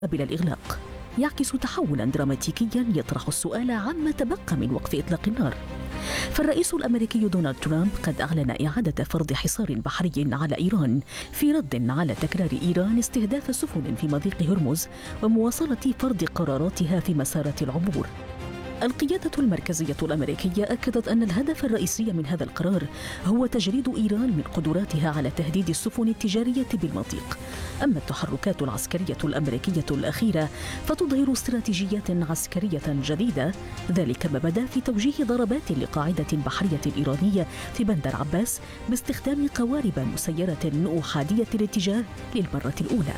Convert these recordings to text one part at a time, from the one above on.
بلا الإغلاق يعكس تحولا دراماتيكيا يطرح السؤال عما تبقى من وقف إطلاق النار. فالرئيس الأمريكي دونالد ترامب قد أعلن إعادة فرض حصار بحري على إيران في رد على تكرار إيران استهداف سفن في مضيق هرمز ومواصلة فرض قراراتها في مسارات العبور. القيادة المركزية الأمريكية أكدت أن الهدف الرئيسي من هذا القرار هو تجريد إيران من قدراتها على تهديد السفن التجارية بالمضيق. أما التحركات العسكرية الأمريكية الأخيرة فتظهر استراتيجيات عسكرية جديدة، ذلك ما بدا في توجيه ضربات لقاعدة بحرية إيرانية في بندر عباس باستخدام قوارب مسيرة أحادية الاتجاه للمرة الأولى.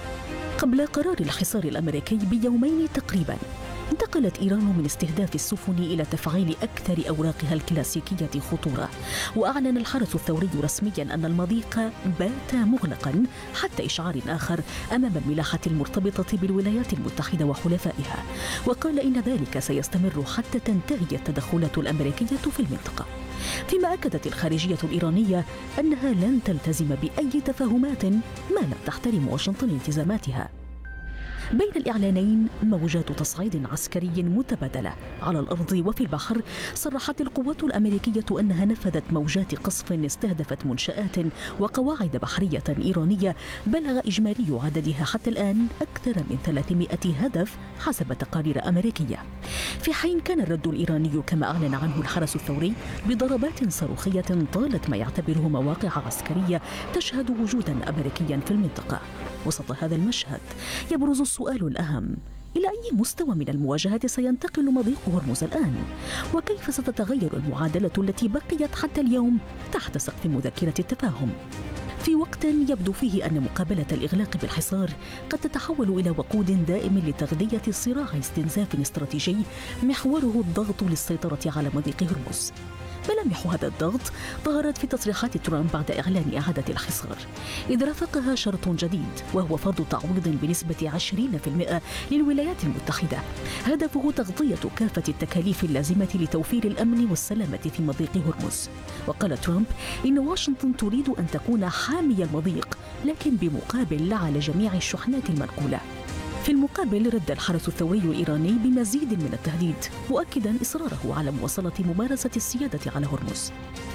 قبل قرار الحصار الأمريكي بيومين تقريباً، انتقلت إيران من استهداف السفن إلى تفعيل أكثر أوراقها الكلاسيكية خطورة، وأعلن الحرس الثوري رسمياً أن المضيق بات مغلقاً حتى إشعار آخر أمام الملاحة المرتبطة بالولايات المتحدة وحلفائها، وقال إن ذلك سيستمر حتى تنتهي التدخلات الأمريكية في المنطقة. فيما أكدت الخارجية الإيرانية أنها لن تلتزم بأي تفاهمات ما لم تحترم واشنطن التزاماتها. بين الإعلانين موجات تصعيد عسكري متبادلة على الأرض وفي البحر. صرحت القوات الأمريكية أنها نفذت موجات قصف استهدفت منشآت وقواعد بحرية إيرانية بلغ إجمالي عددها حتى الآن أكثر من 300 هدف حسب تقارير أمريكية، في حين كان الرد الإيراني كما أعلن عنه الحرس الثوري بضربات صاروخية طالت ما يعتبره مواقع عسكرية تشهد وجودا أمريكيا في المنطقة. وسط هذا المشهد يبرز السؤال الأهم: إلى أي مستوى من المواجهة سينتقل مضيق هرمز الآن؟ وكيف ستتغير المعادلة التي بقيت حتى اليوم تحت سقف مذكرة التفاهم؟ في وقت يبدو فيه أن مقابلة الإغلاق بالحصار قد تتحول إلى وقود دائم لتغذية صراع استنزاف استراتيجي محوره الضغط للسيطرة على مضيق هرمز. ملامح هذا الضغط ظهرت في تصريحات ترامب بعد إعلان إعادة الحصار، إذ رافقها شرط جديد وهو فرض تعويض بنسبة 20% للولايات المتحدة، هدفه تغطية كافة التكاليف اللازمة لتوفير الأمن والسلامة في مضيق هرمز. وقال ترامب إن واشنطن تريد أن تكون حامي المضيق، لكن بمقابل على جميع الشحنات المنقولة. في المقابل رد الحرس الثوري الإيراني بمزيد من التهديد، مؤكدا إصراره على مواصلة ممارسة السيادة على هرمز.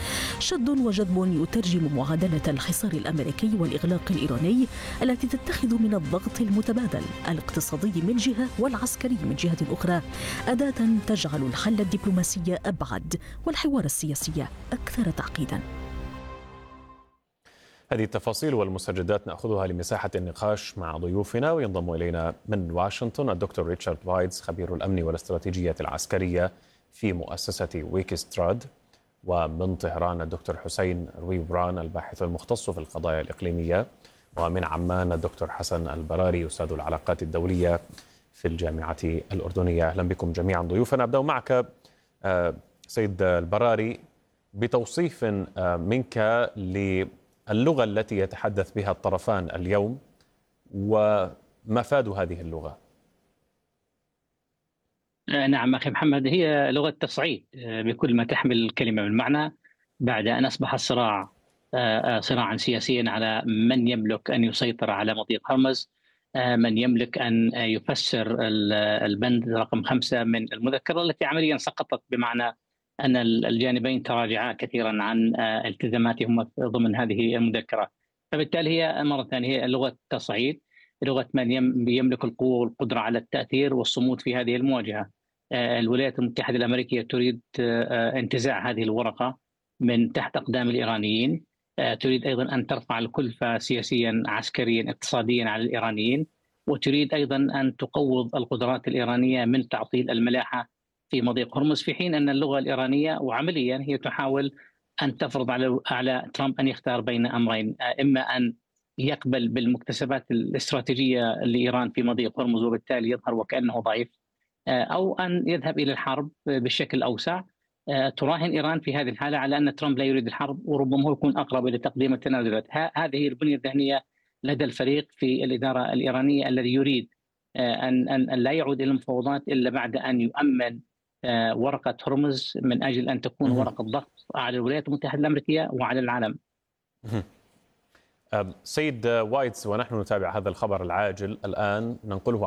شد وجذب يترجم معادلة الحصار الأمريكي والإغلاق الإيراني التي تتخذ من الضغط المتبادل الاقتصادي من جهة والعسكري من جهة أخرى أداة تجعل الحل الدبلوماسي أبعد والحوار السياسي أكثر تعقيدا. هذه التفاصيل والمستجدات نأخذها لمساحة النقاش مع ضيوفنا، وينضم إلينا من واشنطن الدكتور ريتشارد وايتز خبير الأمن والاستراتيجية العسكرية في مؤسسة ويكستراد، ومن طهران الدكتور حسين رويبران الباحث المختص في القضايا الإقليمية، ومن عمان الدكتور حسن البراري أستاذ العلاقات الدولية في الجامعة الأردنية. أهلا بكم جميعا ضيوفنا. أبدأ معك سيد البراري بتوصيف منك اللغة التي يتحدث بها الطرفان اليوم ومفاد هذه اللغة. نعم أخي محمد، هي لغة تصعيد بكل ما تحمل الكلمة من معنى، بعد أن أصبح الصراع صراعا سياسيا على من يملك أن يسيطر على مضيق هرمز، من يملك أن يفسر البند رقم 5 من المذكرة التي عمليا سقطت، بمعنى أن الجانبين تراجعا كثيرا عن التزاماتهما ضمن هذه المذكرة. فبالتالي هي مرة ثانية لغة تصعيد، لغة من يملك القوة والقدرة على التأثير والصمود في هذه المواجهة. الولايات المتحدة الأمريكية تريد انتزاع هذه الورقة من تحت أقدام الإيرانيين، تريد أيضا أن ترفع الكلفة سياسيا عسكريا اقتصاديا على الإيرانيين، وتريد أيضا أن تقوض القدرات الإيرانية من تعطيل الملاحة في مضيق هرمز، في حين أن اللغة الإيرانية وعمليا هي تحاول أن تفرض على ترامب أن يختار بين أمرين: إما أن يقبل بالمكتسبات الاستراتيجية لإيران في مضيق هرمز وبالتالي يظهر وكأنه ضعيف، أو أن يذهب إلى الحرب بشكل أوسع. تراهن إيران في هذه الحالة على أن ترامب لا يريد الحرب، وربما هو يكون أقرب إلى تقديم التنازلات. هذه هي البنية الذهنية لدى الفريق في الإدارة الإيرانية الذي يريد أن لا يعود إلى المفاوضات إلا بعد أن يؤمن ورقة هرمز من أجل أن تكون ورقة ضغط على الولايات المتحدة الأمريكية وعلى العالم. سيد وايتز، ونحن نتابع هذا الخبر العاجل الآن ننقله